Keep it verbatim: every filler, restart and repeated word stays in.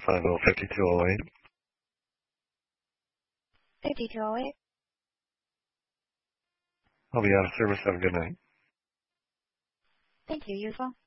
five zero five two zero eight. fifty-two oh eight. I'll be out of service. Have a good night. Thank you. You as well.